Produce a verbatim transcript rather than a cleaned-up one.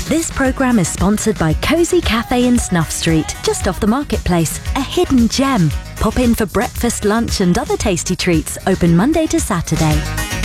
This programme is sponsored by Cosy Cafe in Snuff Street, just off the marketplace, a hidden gem. Pop in for breakfast, lunch and other tasty treats, open Monday to Saturday.